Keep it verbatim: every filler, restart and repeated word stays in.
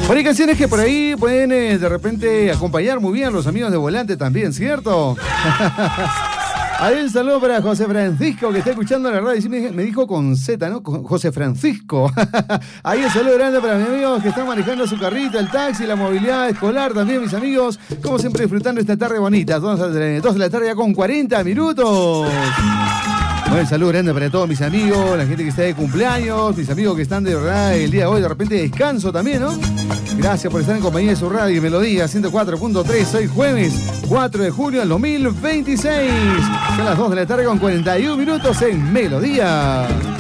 Bueno, hay canciones que por ahí pueden eh, de repente acompañar muy bien a los amigos de Volante también, ¿cierto? Ahí un saludo para José Francisco, que está escuchando la radio. Me, me dijo con Z, ¿no? Con José Francisco. Ahí un saludo grande para mis amigos que están manejando su carrito, el taxi, la movilidad escolar también, mis amigos. Como siempre, disfrutando esta tarde bonita. dos de la tarde ya con cuarenta minutos. Bueno, saludo grande para todos mis amigos, la gente que está de cumpleaños, mis amigos que están de verdad el día de hoy, de repente de descanso también, ¿no? Gracias por estar en compañía de su radio Melodía ciento cuatro punto tres, hoy jueves cuatro de junio del dos mil veintiséis. Son las dos de la tarde con cuarenta y un minutos en Melodía.